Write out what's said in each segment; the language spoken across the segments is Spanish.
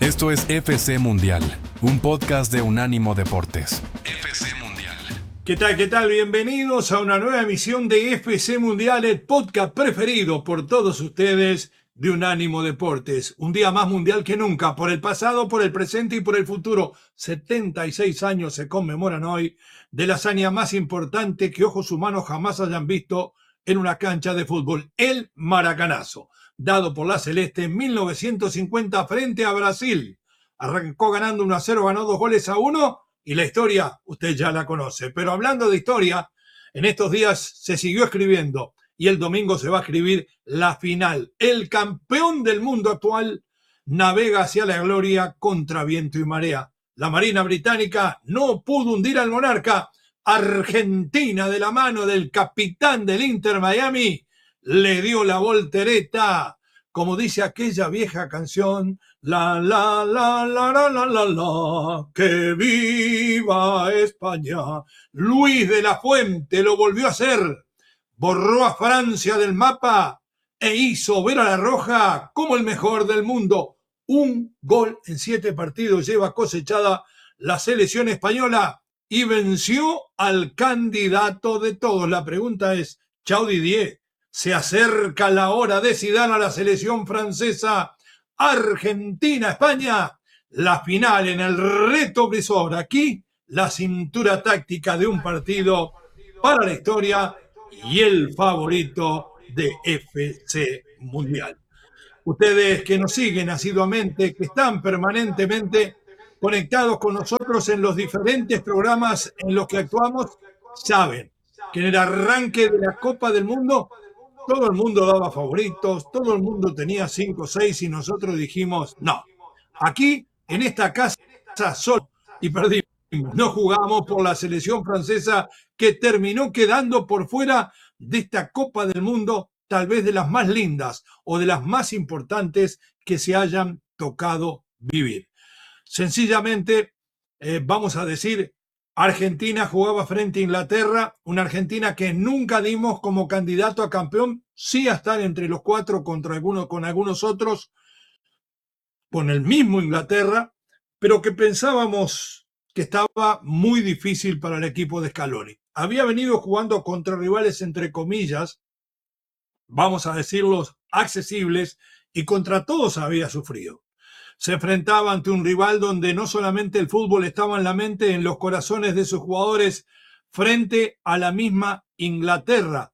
Esto es FC Mundial, un podcast de Unánimo Deportes. FC Mundial. ¿Qué tal? ¿Qué tal? Bienvenidos a una nueva emisión de FC Mundial, el podcast preferido por todos ustedes de Unánimo Deportes. Un día más mundial que nunca, por el pasado, por el presente y por el futuro. 76 años se conmemoran hoy de la hazaña más importante que ojos humanos jamás hayan visto en una cancha de fútbol, el Maracanazo, dado por la Celeste en 1950 frente a Brasil. Arrancó ganando 1-0, ganó 2-1 y la historia usted ya la conoce. Pero hablando de historia, en estos días se siguió escribiendo y el domingo se va a escribir la final. El campeón del mundo actual navega hacia la gloria contra viento y marea. La Marina Británica no pudo hundir al monarca. Argentina, de la mano del capitán del Inter Miami, le dio la voltereta, como dice aquella vieja canción, la la la la la la la la, que viva España. Luis de la Fuente lo volvió a hacer, borró a Francia del mapa e hizo ver a la Roja como el mejor del mundo. Un gol en 7 partidos lleva cosechada la selección española y venció al candidato de todos. La pregunta es, chao Didier, ¿se acerca la hora de Zidane a la selección francesa? Argentina, España, la final en el Reto Brisor. Aquí la cintura táctica de un partido para la historia y el favorito de FC Mundial. Ustedes que nos siguen asiduamente, que están permanentemente conectados con nosotros en los diferentes programas en los que actuamos, saben que en el arranque de la Copa del Mundo todo el mundo daba favoritos, todo el mundo tenía 5 o 6 y nosotros dijimos, no, aquí en esta casa solo y perdimos. No jugamos por la selección francesa que terminó quedando por fuera de esta Copa del Mundo, tal vez de las más lindas o de las más importantes que se hayan tocado vivir. Sencillamente, vamos a decir, Argentina jugaba frente a Inglaterra, una Argentina que nunca dimos como candidato a campeón, sí a estar entre los 4 con algunos otros, con el mismo Inglaterra, pero que pensábamos que estaba muy difícil para el equipo de Scaloni. Había venido jugando contra rivales, entre comillas, vamos a decirlos, accesibles, y contra todos había sufrido. Se enfrentaba ante un rival donde no solamente el fútbol estaba en la mente, en los corazones de sus jugadores, frente a la misma Inglaterra.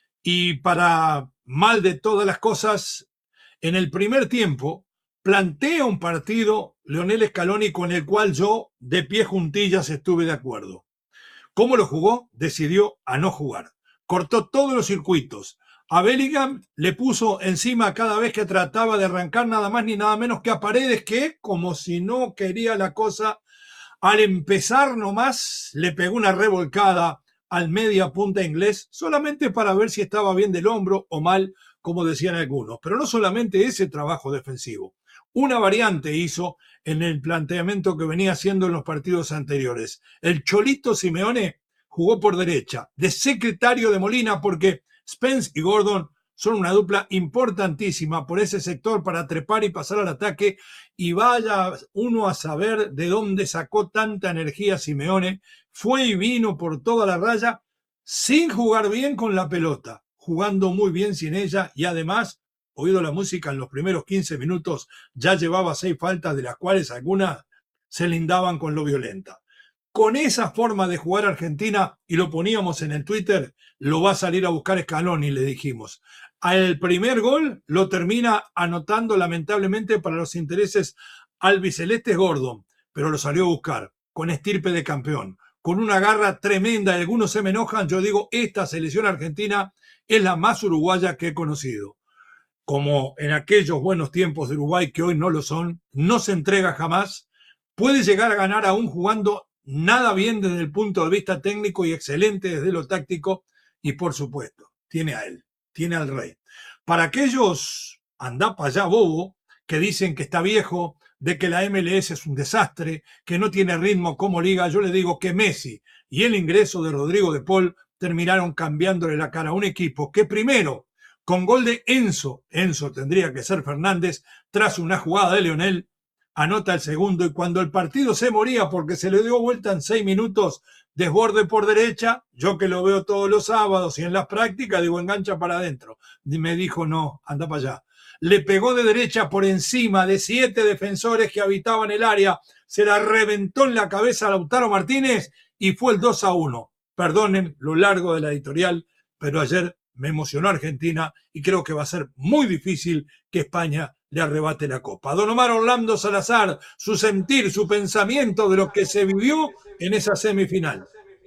Y para mal de todas las cosas, en el primer tiempo plantea un partido Lionel Scaloni con el cual yo de pie juntillas estuve de acuerdo. ¿Cómo lo jugó? Decidió a no jugar. Cortó todos los circuitos. A Bellingham le puso encima cada vez que trataba de arrancar nada más ni nada menos que a Paredes, que, como si no quería la cosa, al empezar nomás le pegó una revolcada al media punta inglés solamente para ver si estaba bien del hombro o mal, como decían algunos. Pero no solamente ese trabajo defensivo. Una variante hizo en el planteamiento que venía haciendo en los partidos anteriores. El Cholito Simeone jugó por derecha, de secretario de Molina, porque Spence y Gordon son una dupla importantísima por ese sector para trepar y pasar al ataque, y vaya uno a saber de dónde sacó tanta energía Simeone. Fue y vino por toda la raya sin jugar bien con la pelota, jugando muy bien sin ella, y además, oído la música en los primeros 15 minutos, ya llevaba 6 faltas, de las cuales algunas se lindaban con lo violenta. Con esa forma de jugar Argentina, y lo poníamos en el Twitter, lo va a salir a buscar Scaloni, le dijimos. Al primer gol lo termina anotando lamentablemente para los intereses albicelestes Gordon, pero lo salió a buscar con estirpe de campeón, con una garra tremenda. Algunos se me enojan, yo digo, esta selección argentina es la más uruguaya que he conocido. Como en aquellos buenos tiempos de Uruguay, que hoy no lo son, no se entrega jamás, puede llegar a ganar aún jugando nada bien desde el punto de vista técnico y excelente desde lo táctico, y por supuesto, tiene a él, tiene al rey. Para aquellos andá para allá bobo que dicen que está viejo, de que la MLS es un desastre, que no tiene ritmo como liga, yo le digo que Messi y el ingreso de Rodrigo de Paul terminaron cambiándole la cara a un equipo que primero, con gol de Enzo tendría que ser Fernández, tras una jugada de Lionel, anota el segundo y cuando el partido se moría porque se le dio vuelta en 6 minutos, desborde por derecha, yo que lo veo todos los sábados y en las prácticas, digo, engancha para adentro. Y me dijo, no, anda para allá. Le pegó de derecha por encima de 7 defensores que habitaban el área, se la reventó en la cabeza a Lautaro Martínez y fue el 2-1. Perdonen lo largo de la editorial, pero ayer me emocionó Argentina y creo que va a ser muy difícil que España le arrebate la copa. Don Omar Orlando Salazar, su sentir, su pensamiento de lo que se vivió en esa semifinal.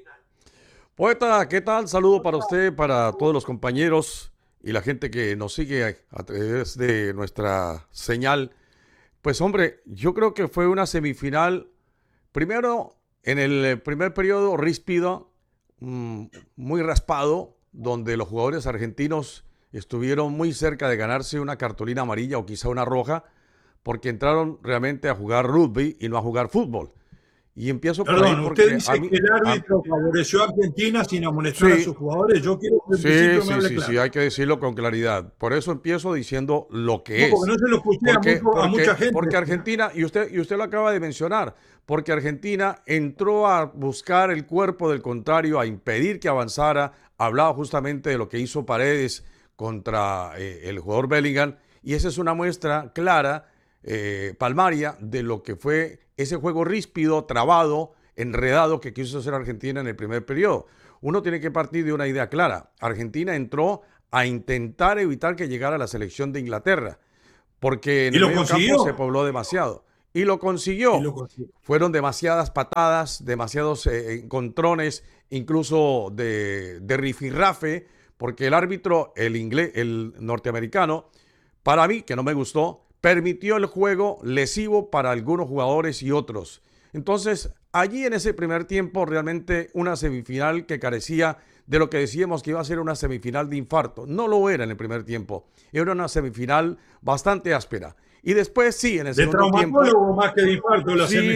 Poeta, ¿qué tal? Saludo para usted, para todos los compañeros y la gente que nos sigue a través de nuestra señal. Pues hombre, yo creo que fue una semifinal, primero en el primer periodo ríspido, muy raspado, donde los jugadores argentinos estuvieron muy cerca de ganarse una cartulina amarilla o quizá una roja, porque entraron realmente a jugar rugby y no a jugar fútbol. Y empiezo por Perdón, ahí usted porque dice que el árbitro favoreció a Argentina sin amonestar a sí, sus jugadores. Yo quiero que el principio me hable sí, claro. hay que decirlo con claridad. Por eso empiezo diciendo lo que No, porque es. no se lo escuché a mucha gente. Porque Argentina, y usted lo acaba de mencionar, porque Argentina entró a buscar el cuerpo del contrario, a impedir que avanzara. Hablaba justamente de lo que hizo Paredes contra el jugador Bellingham, y esa es una muestra clara, palmaria, de lo que fue ese juego ríspido, trabado, enredado que quiso hacer Argentina en el primer periodo. Uno tiene que partir de una idea clara. Argentina entró a intentar evitar que llegara la selección de Inglaterra, porque en el medio campo se pobló demasiado. Y lo consiguió. Fueron demasiadas patadas, demasiados encontrones, incluso de rifirrafe, porque el árbitro, el norteamericano, para mí, que no me gustó, permitió el juego lesivo para algunos jugadores y otros. Entonces, allí en ese primer tiempo, realmente una semifinal que carecía de lo que decíamos que iba a ser una semifinal de infarto. No lo era en el primer tiempo. Era una semifinal bastante áspera. Y después sí, en el segundo tiempo. De traumatólogo más que de infarto la semifinal,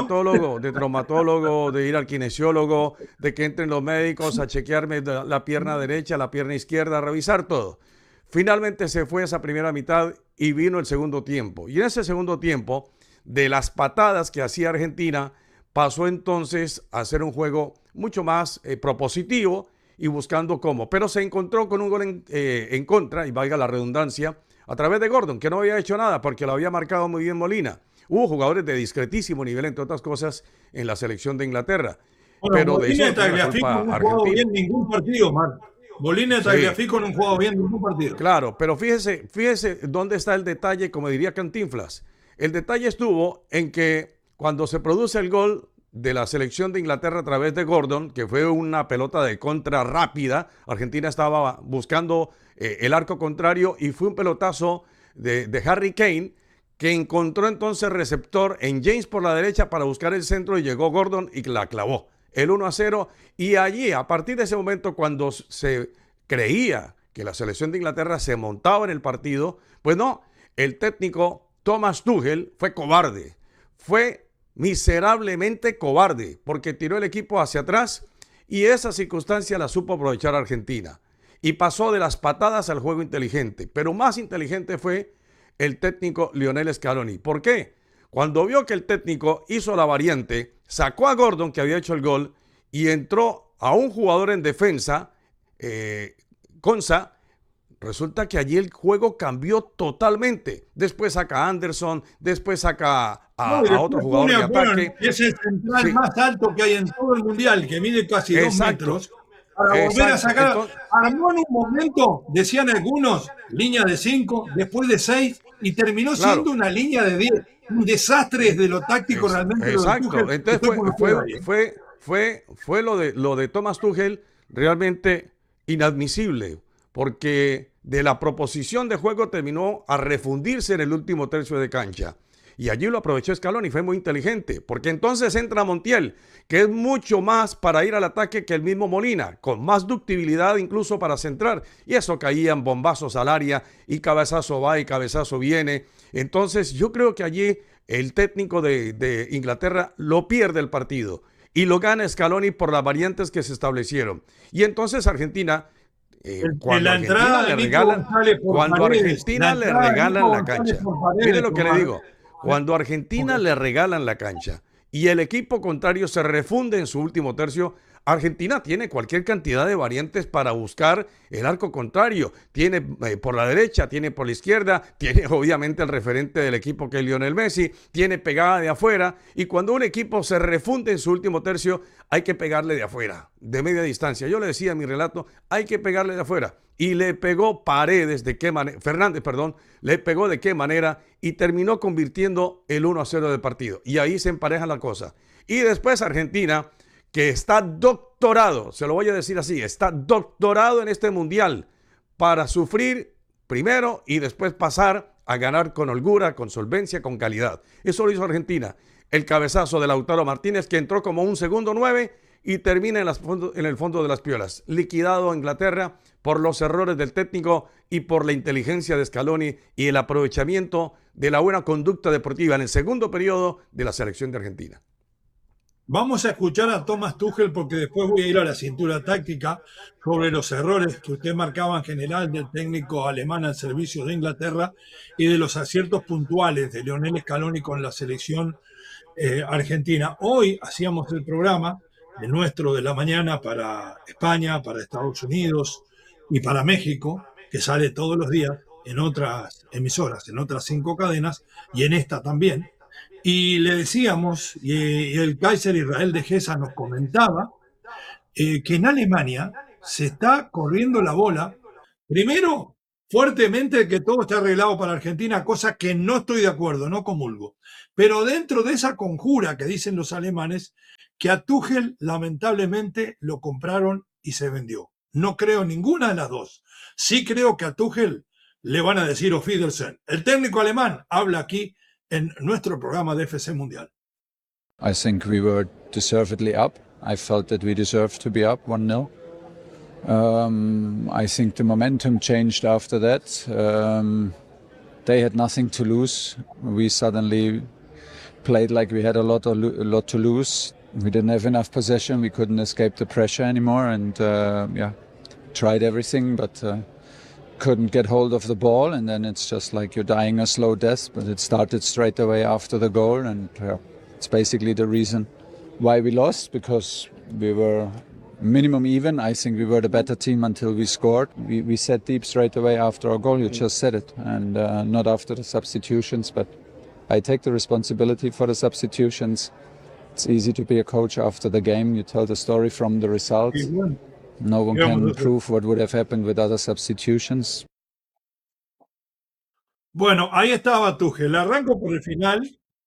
de traumatólogo, de ir al kinesiólogo, de que entren los médicos a chequearme la pierna derecha, la pierna izquierda, a revisar todo. Finalmente se fue esa primera mitad y vino el segundo tiempo. Y en ese segundo tiempo, de las patadas que hacía Argentina, pasó entonces a ser un juego mucho más propositivo y buscando cómo. Pero se encontró con un gol en contra, y valga la redundancia, a través de Gordon, que no había hecho nada porque lo había marcado muy bien Molina. Hubo jugadores de discretísimo nivel, entre otras cosas, en la selección de Inglaterra. Bueno, pero Molina de eso y Tagliafico no han jugado bien ningún partido, Marco. Molina y Tagliafico no han jugado bien ningún partido. Claro, pero fíjese dónde está el detalle, como diría Cantinflas. El detalle estuvo en que cuando se produce el gol de la selección de Inglaterra a través de Gordon, que fue una pelota de contra rápida, Argentina estaba buscando el arco contrario y fue un pelotazo de Harry Kane, que encontró entonces receptor en James por la derecha para buscar el centro y llegó Gordon y la clavó. El 1-0, y allí, a partir de ese momento, cuando se creía que la selección de Inglaterra se montaba en el partido, pues no, el técnico Thomas Tuchel fue cobarde, fue miserablemente cobarde, porque tiró el equipo hacia atrás y esa circunstancia la supo aprovechar Argentina. Y pasó de las patadas al juego inteligente, pero más inteligente fue el técnico Lionel Scaloni. ¿Por qué? Cuando vio que el técnico hizo la variante, sacó a Gordon, que había hecho el gol, y entró a un jugador en defensa, Konsa. Resulta que allí el juego cambió totalmente. Después saca a Anderson, después saca a otro jugador de ataque. Es el central más alto que hay en todo el mundial, que mide casi 2 metros. Para volver a sacar. Entonces, armó en un momento, decían algunos, línea de 5, después de 6, y terminó siendo una línea de 10. Un desastre de lo táctico realmente. Exacto. Entonces fue lo de Thomas Tuchel realmente inadmisible, porque de la proposición de juego terminó a refundirse en el último tercio de cancha. Y allí lo aprovechó Scaloni, fue muy inteligente, porque entonces entra Montiel, que es mucho más para ir al ataque que el mismo Molina, con más ductibilidad incluso para centrar, y eso caían bombazos al área, y cabezazo va y cabezazo viene. Entonces yo creo que allí el técnico de Inglaterra lo pierde el partido, y lo gana Scaloni por las variantes que se establecieron. Y entonces Argentina... cuando Argentina le regalan la cancha, mire lo que le digo, Cuando a Argentina le regalan la cancha y el equipo contrario se refunde en su último tercio, Argentina tiene cualquier cantidad de variantes para buscar el arco contrario. Tiene por la derecha, tiene por la izquierda, tiene obviamente el referente del equipo que es Lionel Messi, tiene pegada de afuera, y cuando un equipo se refunde en su último tercio, hay que pegarle de afuera, de media distancia. Yo le decía en mi relato, hay que pegarle de afuera. Y le pegó Fernández, le pegó de qué manera y terminó convirtiendo el 1-0 del partido. Y ahí se empareja la cosa. Y después Argentina, que está doctorado, se lo voy a decir así, está doctorado en este mundial para sufrir primero y después pasar a ganar con holgura, con solvencia, con calidad. Eso lo hizo Argentina. El cabezazo de Lautaro Martínez, que entró como un segundo 9 y termina en el fondo de las piolas. Liquidado a Inglaterra por los errores del técnico y por la inteligencia de Scaloni y el aprovechamiento de la buena conducta deportiva en el segundo periodo de la selección de Argentina. Vamos a escuchar a Thomas Tuchel porque después voy a ir a la cintura táctica sobre los errores que usted marcaba en general del técnico alemán al servicio de Inglaterra y de los aciertos puntuales de Lionel Scaloni con la selección argentina. Hoy hacíamos el programa nuestro de la mañana para España, para Estados Unidos y para México, que sale todos los días en otras emisoras, en otras 5 cadenas y en esta también. Y le decíamos, y el Kaiser Israel de Gesa nos comentaba, que en Alemania se está corriendo la bola, primero, fuertemente que todo está arreglado para Argentina, cosa que no estoy de acuerdo, no comulgo. Pero dentro de esa conjura que dicen los alemanes, que a Tuchel lamentablemente lo compraron y se vendió. No creo ninguna de las dos. Sí creo que a Tuchel le van a decir Auf Wiedersehen. El técnico alemán habla aquí en nuestro programa de FC Mundial. I think we were deservedly up. I felt that we deserved to be up 1-0. I think the momentum changed after that. They had nothing to lose. We suddenly played like we had a lot to lose. We didn't have enough possession. We couldn't escape the pressure anymore, and tried everything, but couldn't get hold of the ball. And then it's just like you're dying a slow death. But it started straight away after the goal, and it's basically the reason why we lost, because we were minimum even. I think we were the better team until we scored. We set deep straight away after our goal. You just said it, and not after the substitutions. But I take the responsibility for the substitutions. It's easy to be a coach after the game. You tell the story from the results. No one can prove what would have happened with other substitutions. Bueno, ahí estaba Tuchel. Arranco por el final.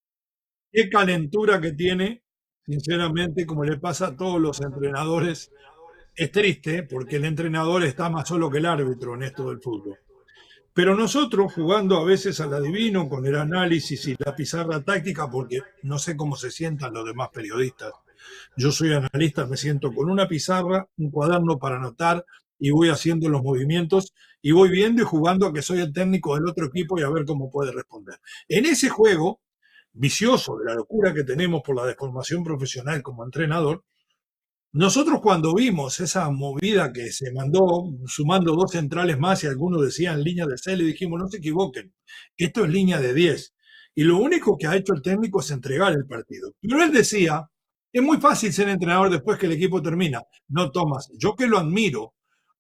Qué calentura que tiene, sinceramente, como le pasa a todos los entrenadores. Es triste porque el entrenador está más solo que el árbitro en esto del fútbol. Pero nosotros, jugando a veces al adivino con el análisis y la pizarra táctica, porque no sé cómo se sientan los demás periodistas. Yo soy analista, me siento con una pizarra, un cuaderno para anotar y voy haciendo los movimientos y voy viendo y jugando a que soy el técnico del otro equipo y a ver cómo puede responder. En ese juego vicioso de la locura que tenemos por la deformación profesional como entrenador, nosotros cuando vimos esa movida que se mandó, sumando 2 centrales más y algunos decían línea de 6, le dijimos, no se equivoquen, esto es línea de 10. Y lo único que ha hecho el técnico es entregar el partido. Pero él decía, es muy fácil ser entrenador después que el equipo termina. No, Tomás, yo que lo admiro,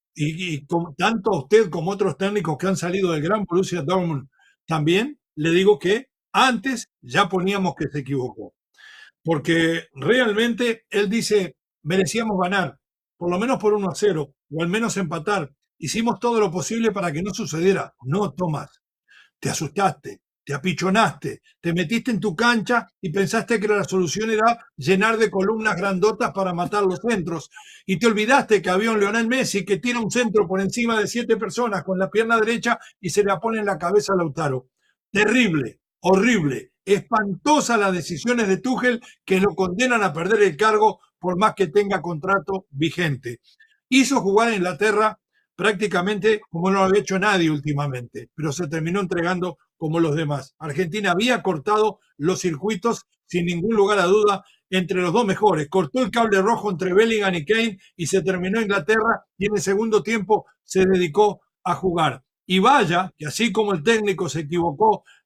y tanto a usted como a otros técnicos que han salido del gran Borussia Dortmund, también le digo que antes ya poníamos que se equivocó. Porque realmente él dice, merecíamos ganar, por lo menos por 1-0, o al menos empatar. Hicimos todo lo posible para que no sucediera. No, Tomás, te asustaste, te apichonaste, te metiste en tu cancha y pensaste que la solución era llenar de columnas grandotas para matar los centros. Y te olvidaste que había un Lionel Messi que tira un centro por encima de 7 personas con la pierna derecha y se la pone en la cabeza a Lautaro. Terrible, horrible, espantosa las decisiones de Tuchel que lo condenan a perder el cargo por más que tenga contrato vigente. Hizo jugar a Inglaterra prácticamente como no lo había hecho nadie últimamente, pero se terminó entregando como los demás. Argentina había cortado los circuitos sin ningún lugar a duda entre los dos mejores. Cortó el cable rojo entre Bellingham y Kane y se terminó Inglaterra y en el segundo tiempo se dedicó a jugar. Y vaya, que así como el técnico se equivocó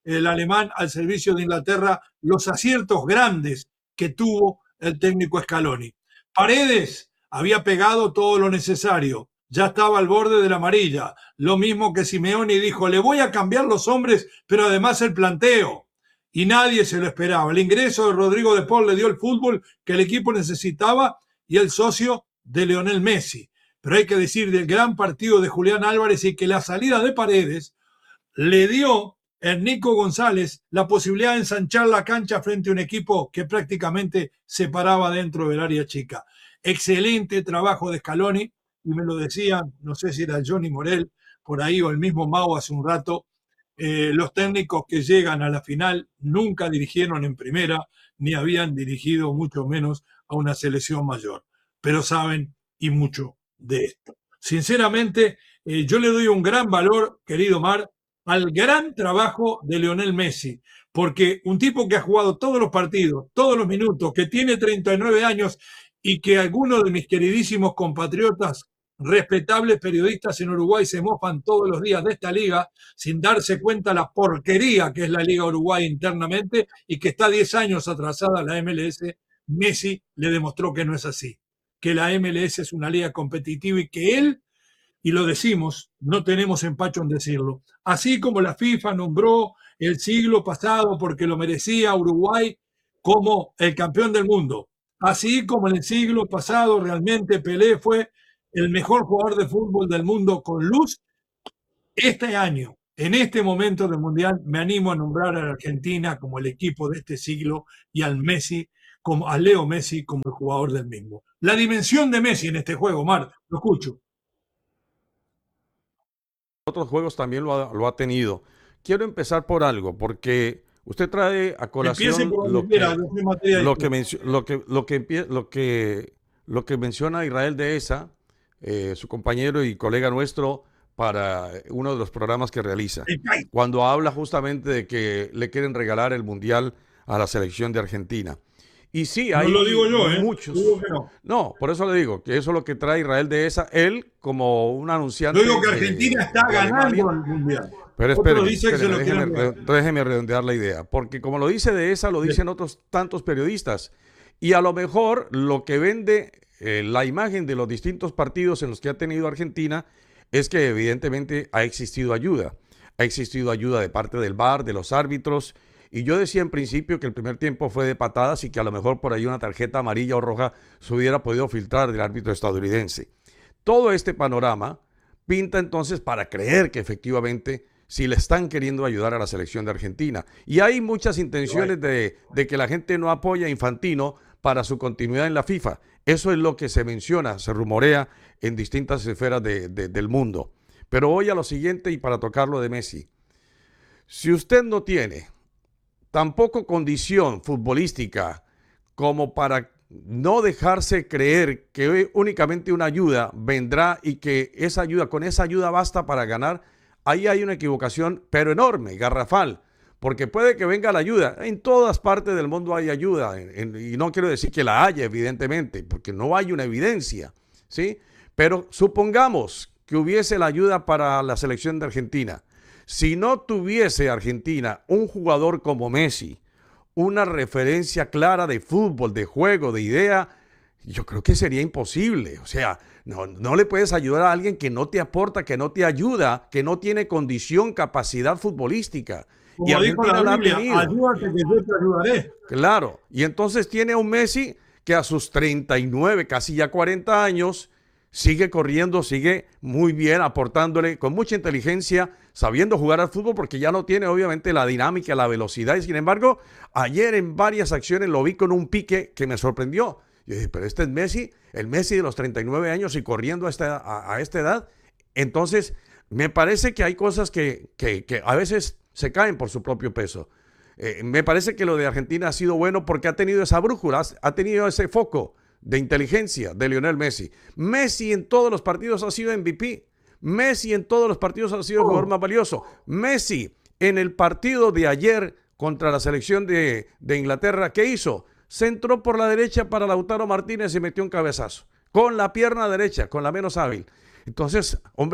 el alemán al servicio de Inglaterra, los aciertos grandes que tuvo el técnico Scaloni. Paredes había pegado todo lo necesario, ya estaba al borde de la amarilla, lo mismo que Simeone dijo, le voy a cambiar los hombres, pero además el planteo. Y nadie se lo esperaba. El ingreso de Rodrigo de Paul le dio el fútbol que el equipo necesitaba y el socio de Lionel Messi. Pero hay que decir del gran partido de Julián Álvarez y que la salida de Paredes le dio a Nico González la posibilidad de ensanchar la cancha frente a un equipo que prácticamente se paraba dentro del área chica. Excelente trabajo de Scaloni, y me lo decían, no sé si era Johnny Morel por ahí o el mismo Mau hace un rato, los técnicos que llegan a la final nunca dirigieron en primera, ni habían dirigido mucho menos a una selección mayor, pero saben y mucho de esto. Sinceramente, yo le doy un gran valor, querido Mar, al gran trabajo de Lionel Messi, porque un tipo que ha jugado todos los partidos, todos los minutos, que tiene 39 años y que algunos de mis queridísimos compatriotas, respetables periodistas en Uruguay, se mofan todos los días de esta liga sin darse cuenta la porquería que es la Liga Uruguay internamente y que está 10 años atrasada la MLS. Messi le demostró que no es así, que la MLS es una liga competitiva y que él, y lo decimos, no tenemos empacho en decirlo, así como la FIFA nombró el siglo pasado porque lo merecía Uruguay como el campeón del mundo, así como en el siglo pasado realmente Pelé fue el mejor jugador de fútbol del mundo con luz, este año, en este momento del Mundial, me animo a nombrar a la Argentina como el equipo de este siglo y al Messi, como a Leo Messi como el jugador del mismo. La dimensión de Messi en este juego, Mar, lo escucho. Otros juegos también lo ha tenido. Quiero empezar por algo, porque usted trae a colación lo que menciona Israel Dehesa, su compañero y colega nuestro, para uno de los programas que realiza, cuando habla justamente de que le quieren regalar el Mundial a la selección de Argentina. Y sí, hay no lo digo yo, muchos. No. No, por eso le digo que eso es lo que trae Israel Dehesa, él como un anunciante. Yo digo que Argentina está ganando el Mundial. Pero déjeme redondear la idea, porque como lo dice Dehesa, lo dicen otros tantos periodistas. Y a lo mejor lo que vende la imagen de los distintos partidos en los que ha tenido Argentina es que evidentemente ha existido ayuda. Ha existido ayuda de parte del VAR, de los árbitros. Y yo decía en principio que el primer tiempo fue de patadas y que a lo mejor por ahí una tarjeta amarilla o roja se hubiera podido filtrar del árbitro estadounidense. Todo este panorama pinta entonces para creer que efectivamente sí le están queriendo ayudar a la selección de Argentina. Y hay muchas intenciones de que la gente no apoya a Infantino para su continuidad en la FIFA. Eso es lo que se menciona, se rumorea en distintas esferas del mundo. Pero voy a lo siguiente y para tocar lo de Messi. Si usted no tiene tampoco condición futbolística como para no dejarse creer que únicamente una ayuda vendrá y que con esa ayuda basta para ganar, ahí hay una equivocación, pero enorme, garrafal, porque puede que venga la ayuda. En todas partes del mundo hay ayuda, y no quiero decir que la haya, evidentemente, porque no hay una evidencia, ¿sí? Pero supongamos que hubiese la ayuda para la selección de Argentina. Si no tuviese Argentina un jugador como Messi, una referencia clara de fútbol, de juego, de idea, yo creo que sería imposible. O sea, no le puedes ayudar a alguien que no te aporta, que no te ayuda, que no tiene condición, capacidad futbolística. Como y dijo la Biblia, ayúdate que yo te ayudaré. Claro, y entonces tiene a un Messi que a sus 39, casi ya 40 años, sigue corriendo, sigue muy bien, aportándole con mucha inteligencia, sabiendo jugar al fútbol porque ya no tiene obviamente la dinámica, la velocidad. Y sin embargo, ayer en varias acciones lo vi con un pique que me sorprendió. Yo dije, pero este es Messi, el Messi de los 39 años y corriendo a esta edad. Entonces, me parece que hay cosas que a veces se caen por su propio peso. Me parece que lo de Argentina ha sido bueno porque ha tenido esa brújula, ha tenido ese foco de inteligencia de Lionel Messi. Messi en todos los partidos ha sido MVP. Messi en todos los partidos ha sido el jugador más valioso. Messi en el partido de ayer contra la selección de Inglaterra, ¿qué hizo? Se entró por la derecha para Lautaro Martínez y metió un cabezazo. Con la pierna derecha, con la menos hábil. Entonces, hombre,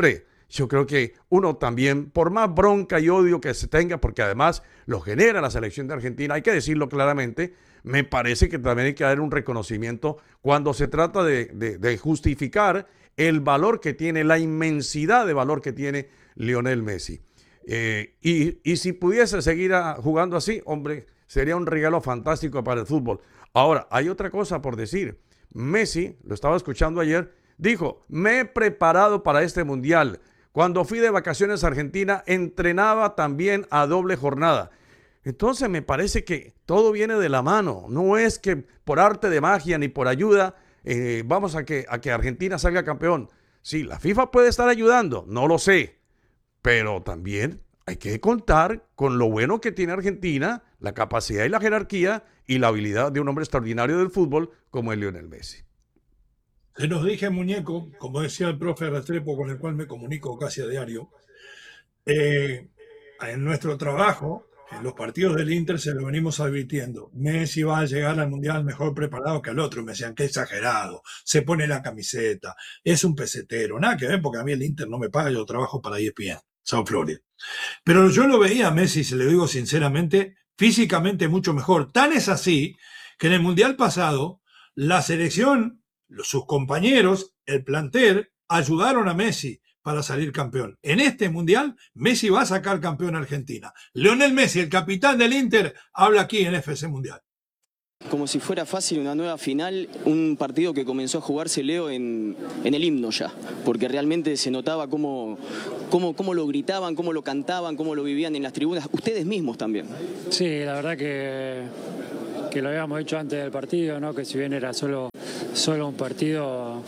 yo creo que uno también, por más bronca y odio que se tenga, porque además lo genera la selección de Argentina, hay que decirlo claramente, me parece que también hay que dar un reconocimiento cuando se trata de justificar el valor que tiene, la inmensidad de valor que tiene Lionel Messi. Y si pudiese seguir jugando así, hombre, sería un regalo fantástico para el fútbol. Ahora, hay otra cosa por decir. Messi, lo estaba escuchando ayer, dijo, me he preparado para este mundial. Cuando fui de vacaciones a Argentina, entrenaba también a doble jornada. Entonces me parece que todo viene de la mano. No es que por arte de magia ni por ayuda vamos a que Argentina salga campeón. Sí, la FIFA puede estar ayudando, no lo sé. Pero también hay que contar con lo bueno que tiene Argentina, la capacidad y la jerarquía y la habilidad de un hombre extraordinario del fútbol como es Lionel Messi. Se nos dije, muñeco, como decía el profe Restrepo, con el cual me comunico casi a diario, en nuestro trabajo, en los partidos del Inter se lo venimos advirtiendo. Messi va a llegar al Mundial mejor preparado que al otro. Me decían, qué exagerado, se pone la camiseta, es un pesetero. Nada que ver, porque a mí el Inter no me paga, yo trabajo para ESPN, South Florida. Pero yo lo veía a Messi, se lo digo sinceramente, físicamente mucho mejor. Tan es así que en el Mundial pasado, la selección, sus compañeros, el plantel, ayudaron a Messi para salir campeón. En este Mundial, Messi va a sacar campeón a Argentina. Lionel Messi, el capitán del Inter, habla aquí en FC Mundial. Como si fuera fácil una nueva final, un partido que comenzó a jugarse, Leo, en el himno ya, porque realmente se notaba cómo lo gritaban, cómo lo cantaban, cómo lo vivían en las tribunas, ustedes mismos también. Sí, la verdad que lo habíamos hecho antes del partido, ¿no? Que si bien era solo un partido,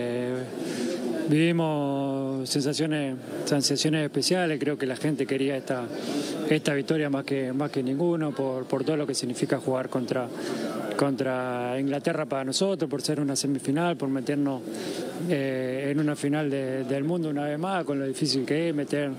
vivimos sensaciones especiales. Creo que la gente quería esta victoria más que ninguno por todo lo que significa jugar contra Inglaterra para nosotros, por ser una semifinal, por meternos en una final del mundo una vez más, con lo difícil que es meter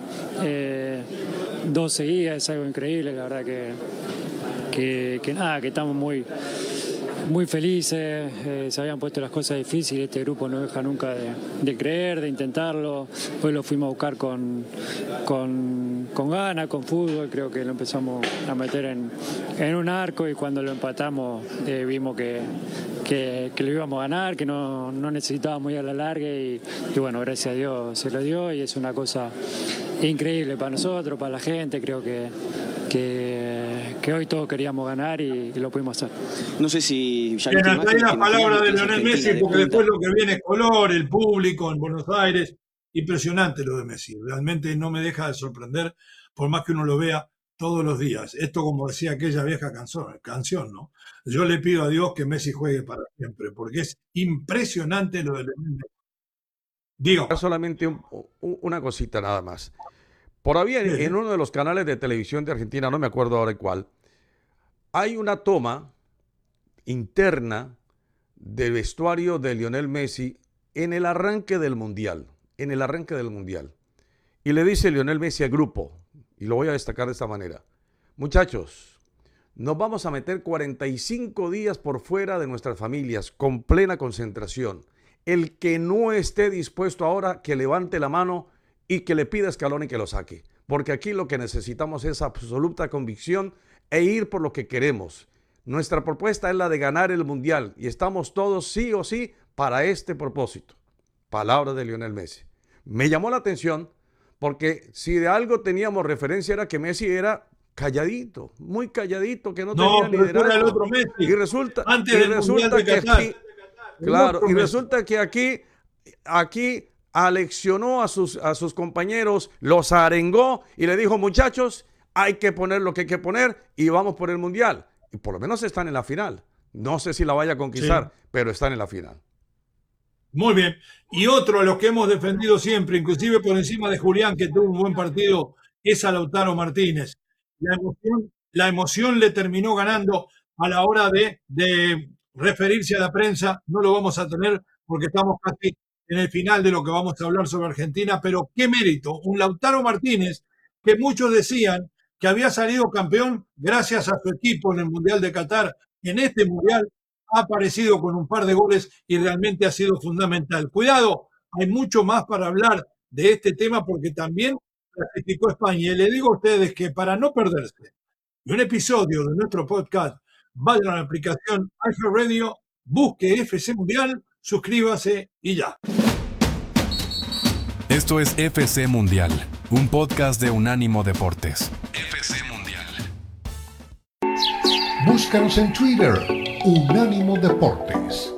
2 seguidas, es algo increíble. La verdad que estamos muy felices. Se habían puesto las cosas difíciles, este grupo no deja nunca de creer, de intentarlo. Hoy lo fuimos a buscar con ganas, con fútbol. Creo que lo empezamos a meter en un arco, y cuando lo empatamos vimos que lo íbamos a ganar, que no necesitábamos ir a la larga, y bueno, gracias a Dios se lo dio, y es una cosa increíble para nosotros, para la gente. Creo que hoy todos queríamos ganar y lo pudimos hacer. No sé si ya Bien, hasta ahí la palabra de Lionel Messi, porque después lo que viene es color, el público en Buenos Aires. Impresionante lo de Messi. Realmente no me deja de sorprender, por más que uno lo vea todos los días. Esto, como decía aquella vieja canción, ¿no? Yo le pido a Dios que Messi juegue para siempre, porque es impresionante lo de Lionel Messi. Digo, Solamente una cosita nada más. Por ahí en uno de los canales de televisión de Argentina, no me acuerdo ahora cuál, hay una toma interna del vestuario de Lionel Messi en el arranque del Mundial. Y le dice Lionel Messi al grupo, y lo voy a destacar de esta manera: muchachos, nos vamos a meter 45 días por fuera de nuestras familias, con plena concentración. El que no esté dispuesto ahora, que levante la mano y que le pida a Scaloni que lo saque. Porque aquí lo que necesitamos es absoluta convicción e ir por lo que queremos. Nuestra propuesta es la de ganar el Mundial, y estamos todos sí o sí para este propósito. Palabra de Lionel Messi. Me llamó la atención porque si de algo teníamos referencia era que Messi era calladito, muy calladito, que no tenía liderazgo. Era el otro Messi. Y resulta, antes del Mundial de Qatar. Resulta que aquí aleccionó a sus compañeros, los arengó y le dijo: muchachos, hay que poner lo que hay que poner y vamos por el Mundial. Y por lo menos están en la final. No sé si la vaya a conquistar, sí, pero están en la final. Muy bien. Y otro a los que hemos defendido siempre, inclusive por encima de Julián, que tuvo un buen partido, es a Lautaro Martínez. La emoción le terminó ganando a la hora de referirse a la prensa. No lo vamos a tener porque estamos casi en el final de lo que vamos a hablar sobre Argentina, pero qué mérito. Un Lautaro Martínez que muchos decían que había salido campeón gracias a su equipo en el Mundial de Qatar. En este Mundial ha aparecido con un par de goles y realmente ha sido fundamental. Cuidado, hay mucho más para hablar de este tema porque también clasificó España. Y le digo a ustedes que para no perderse un episodio de nuestro podcast, vayan a la aplicación iHeartRadio, busque FC Mundial, suscríbase y ya. Esto es FC Mundial, un podcast de Unánimo Deportes. FC Mundial. Búscanos en Twitter, Unánimo Deportes.